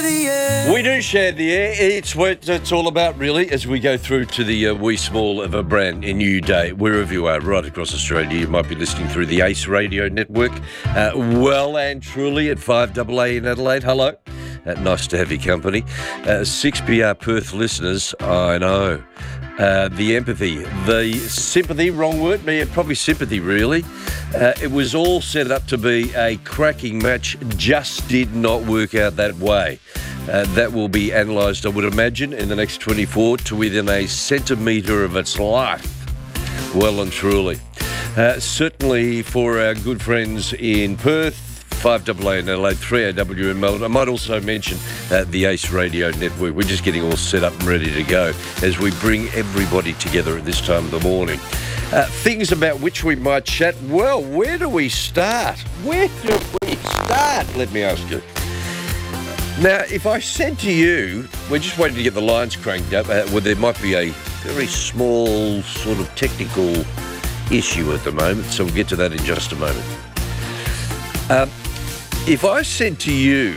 We do share the air. It's what it's all about, really, as we go through to the wee small of a brand new day. Wherever you are, right across Australia, you might be listening through the Ace Radio Network. Well and truly at 5AA in Adelaide. Hello. Nice to have your company. 6PR Perth listeners, I know. The empathy, the sympathy, wrong word, probably sympathy really. It was all set up to be a cracking match, just did not work out that way. That will be analysed, I would imagine, in the next 24 to within a centimetre of its life. Well and truly. Certainly for our good friends in Perth, 5AA in Adelaide, 3AW in Melbourne. I might also mention the Ace Radio Network. We're just getting all set up and ready to go as we bring everybody together at this time of the morning. Things about which we might chat. Well, where do we start? Let me ask you. Now, if I said to you, we're just waiting to get the lines cranked up, where there might be a very small sort of technical issue at the moment, so we'll get to that in just a moment. If I said to you,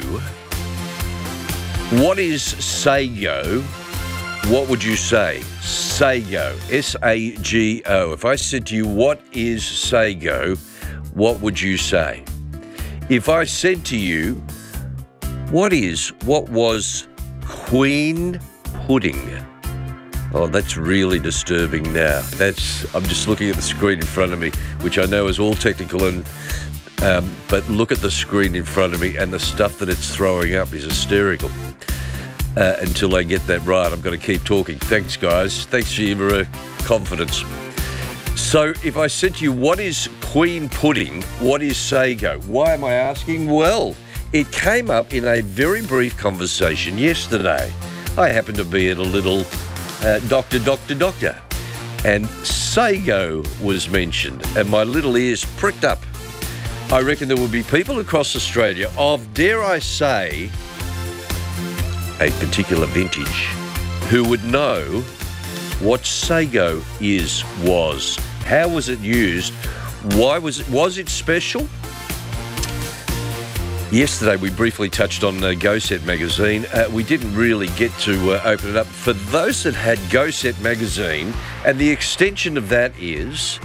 what is Sago, what would you say? Sago, S-A-G-O. If I said to you, what is Sago, what would you say? If I said to you, what was Queen Pudding? Oh, that's really disturbing now. I'm just looking at the screen in front of me, which I know is all technical and but look at the screen in front of me and the stuff that it's throwing up is hysterical. Until I get that right, I'm going to keep talking. Thanks, guys. Thanks for your confidence. So if I said to you, what is Queen Pudding? What is Sago? Why am I asking? Well, it came up in a very brief conversation yesterday. I happened to be at a little doctor, and Sago was mentioned, and my little ears pricked up. I reckon there will be people across Australia of, dare I say, a particular vintage who would know what Sago was. How was it used? Why was it special? Yesterday we briefly touched on Go Set magazine. We didn't really get to open it up. For those that had Go Set magazine, and the extension of that is,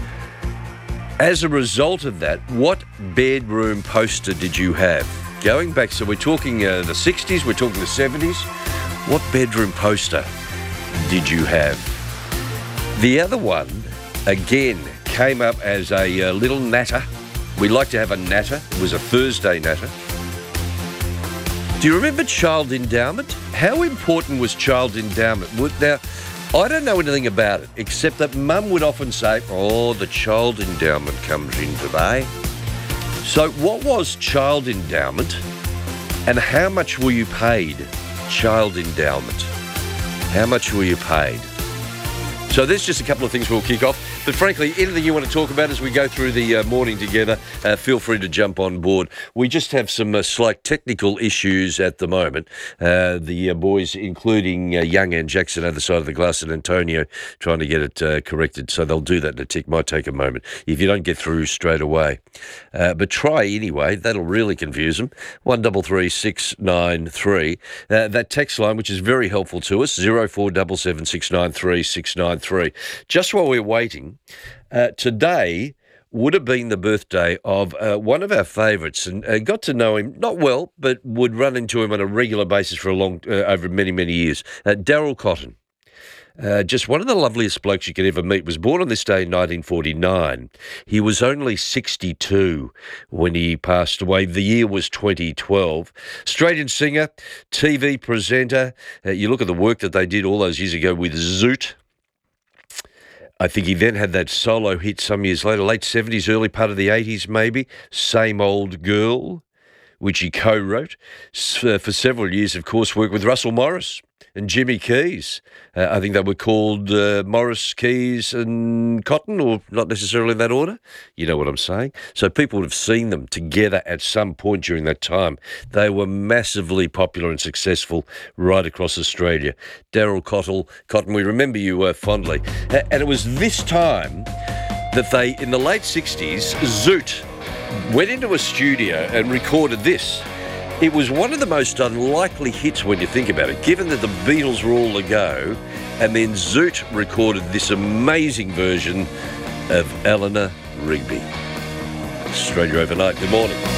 as a result of that, what bedroom poster did you have? Going back, so we're talking the 60s, we're talking the 70s. What bedroom poster did you have? The other one, again, came up as a little natter. We like to have a natter. It was a Thursday natter. Do you remember child endowment? How important was child endowment? Now, I don't know anything about it, except that Mum would often say, oh, the child endowment comes in today. So what was child endowment and how much were you paid? Child endowment. How much were you paid? So there's just a couple of things we'll kick off. But frankly, anything you want to talk about as we go through the morning together, feel free to jump on board. We just have some slight technical issues at the moment. The boys, including Young and Jackson, other side of the glass, and Antonio, trying to get it corrected. So they'll do that in a tick. Might take a moment if you don't get through straight away. But try anyway. That'll really confuse them. 133 693. That text line, which is very helpful to us, 0477 693 693. Just while we're waiting, today would have been the birthday of one of our favourites, and got to know him, not well, but would run into him on a regular basis for over many, many years. Daryl Cotton. Just one of the loveliest blokes you could ever meet. Was born on this day in 1949. He was only 62 when he passed away. The year was 2012. Australian singer, TV presenter. You look at the work that they did all those years ago with Zoot. I think he then had that solo hit some years later, late 70s, early part of the 80s maybe, Same Old Girl, which he co-wrote. For several years, of course, worked with Russell Morris and Jimmy Keys. I think they were called Morris, Keys and Cotton, or not necessarily in that order. You know what I'm saying? So people would have seen them together at some point during that time. They were massively popular and successful right across Australia. Daryl Cotton, we remember you fondly. And it was this time that they, in the late 60s, Zoot went into a studio and recorded this. It was one of the most unlikely hits when you think about it, given that the Beatles were all a go, and then Zoot recorded this amazing version of Eleanor Rigby. Australia Overnight. Good morning.